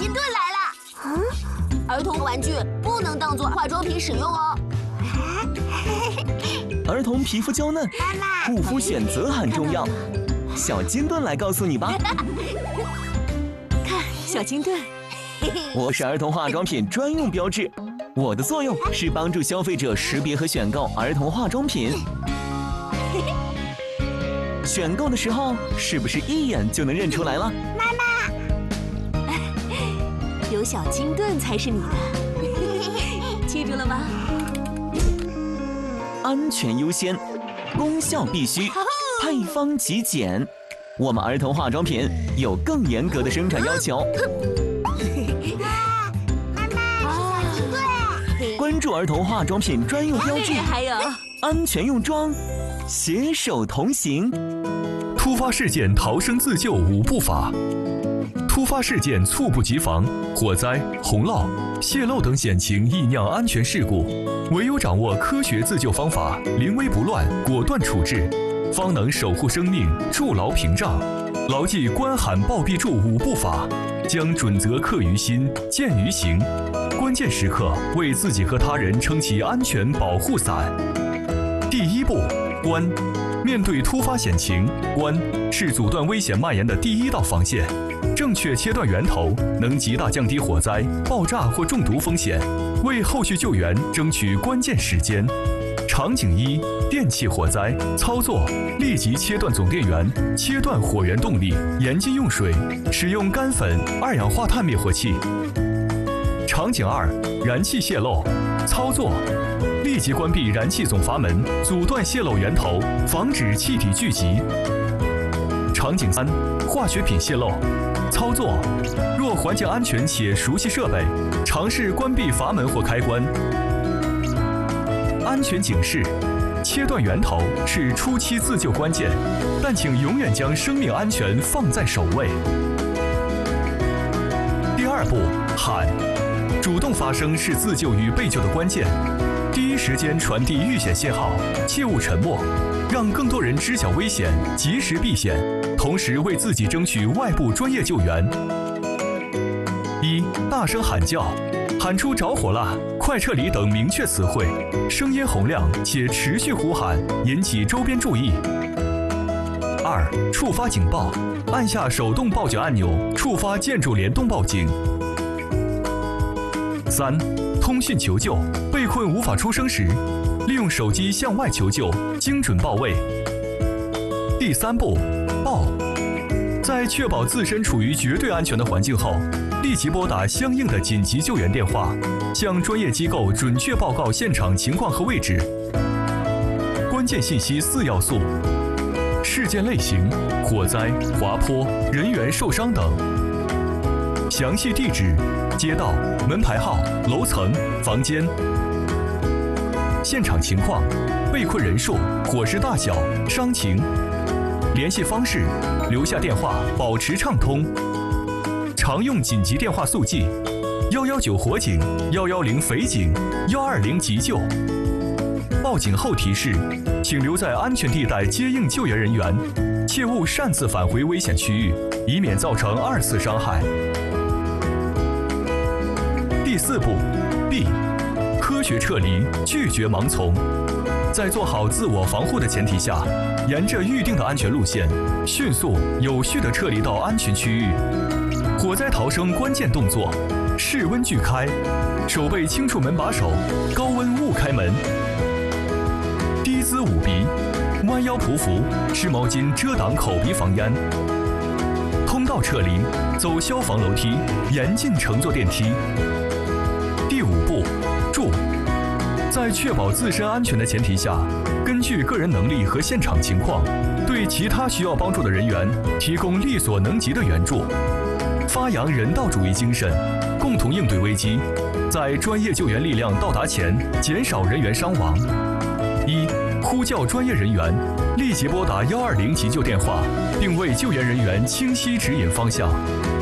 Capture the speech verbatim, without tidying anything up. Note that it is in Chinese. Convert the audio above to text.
金盾来了。嗯，儿童玩具不能当做化妆品使用哦。 儿童皮肤娇嫩，护肤选择很重要。小金盾来告诉你吧。 看，小金盾， 我是儿童化妆品专用标志，我的作用是帮助消费者识别和选购儿童化妆品。选购的时候，是不是一眼就能认出来了？ 妈妈， 有小金盾才是你的，记住了吗？ 安全优先，功效必须，配方极简。我们儿童化妆品有更严格的生产要求。 妈妈，是小金盾。 关注儿童化妆品专用标志， 还有安全用妆，携手同行。 突发事件逃生自救五步法。突发事件猝不及防，火灾、洪涝、泄漏等险情易酿安全事故，唯有掌握科学自救方法，临危不乱，果断处置，方能守护生命，筑牢屏障。牢记关喊报必助五步法，将准则刻于心，见于行。关键时刻为自己和他人撑起安全保护伞。第一步，关。面对突发险情，关是阻断危险蔓延的第一道防线。正确切断源头，能极大降低火灾、爆炸或中毒风险，为后续救援争取关键时间。场景一：电器火灾，操作：立即切断总电源，切断火源动力，严禁用水，使用干粉、二氧化碳灭火器。场景二：燃气泄漏，操作：立即关闭燃气总阀门，阻断泄漏源头，防止气体聚集。场景三：化学品泄漏，操作：若环境安全且熟悉设备，尝试关闭阀门或开关。安全警示：切断源头是初期自救关键，但请永远将生命安全放在首位。第二步，喊。主动发声是自救与被救的关键，第一时间传递遇险信号，切勿沉默，让更多人知晓危险，及时避险，同时为自己争取外部专业救援。一、大声喊叫，喊出着火了、快撤离等明确词汇，声音洪亮且持续呼喊，引起周边注意。二、触发警报，按下手动报警按钮，触发建筑联动报警。三、通讯求救，被困无法出声时，利用手机向外求救，精准报位。第三步，报。在确保自身处于绝对安全的环境后，立即拨打相应的紧急救援电话，向专业机构准确报告现场情况和位置。关键信息四要素：事件类型、火灾、滑坡、人员受伤等。详细地址、街道、门牌号、楼层、房间。现场情况、被困人数、火势大小、伤情。联系方式：留下电话，保持畅通。常用紧急电话速记：一一九火警、一一零匪警、一二零急救。报警后提示：请留在安全地带接应救援人员，切勿擅自返回危险区域，以免造成二次伤害。第四步 ，B， 科学撤离，拒绝盲从。在做好自我防护的前提下，沿着预定的安全路线，迅速有序地撤离到安全区域。火灾逃生关键动作：室温拒开，手背轻触门把手，高温勿开门。低姿捂鼻，弯腰匍匐，湿毛巾遮挡口鼻防烟。通道撤离，走消防楼梯，严禁乘坐电梯。第五步，助。在确保自身安全的前提下，根据个人能力和现场情况，对其他需要帮助的人员提供力所能及的援助，发扬人道主义精神，共同应对危机，在专业救援力量到达前减少人员伤亡。一、呼叫专业人员，立即拨打一二零急救电话，并为救援人员清晰指引方向。